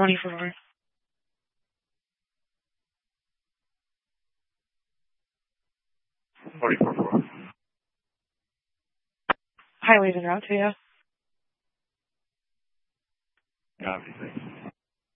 44. Highways en route to you. Copy, thanks.